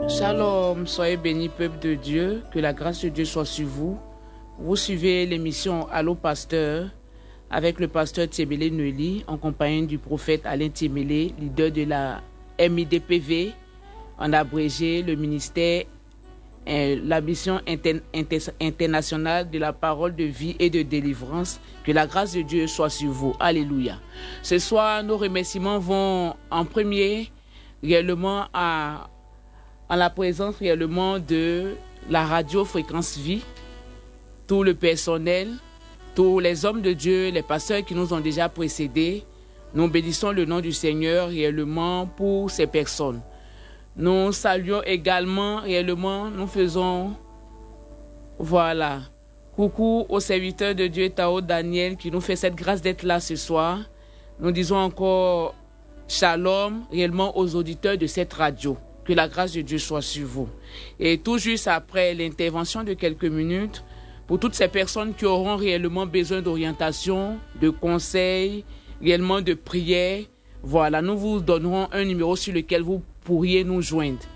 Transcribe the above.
Shalom, soyez bénis, peuple de Dieu, que la grâce de Dieu soit sur vous. Vous suivez l'émission Allô Pasteur avec le pasteur Thiébélé Neuilly en compagnie du prophète Alain Thiébélé, leader de la MIDPV, en abrégé le ministère, la mission internationale de la parole de vie et de délivrance. Que la grâce de Dieu soit sur vous. Alléluia. Ce soir, nos remerciements vont en premier réellement en la présence réellement de la radio Fréquence Vie, tout le personnel, tous les hommes de Dieu, les pasteurs qui nous ont déjà précédés. Nous bénissons le nom du Seigneur réellement pour ces personnes. Nous saluons également réellement, nous faisons, voilà, coucou au serviteur de Dieu Tao Daniel qui nous fait cette grâce d'être là ce soir. Nous disons encore shalom réellement aux auditeurs de cette radio. Que la grâce de Dieu soit sur vous. Et tout juste après l'intervention de quelques minutes, pour toutes ces personnes qui auront réellement besoin d'orientation, de conseils, réellement de prière, voilà, nous vous donnerons un numéro sur lequel vous pourriez nous joindre.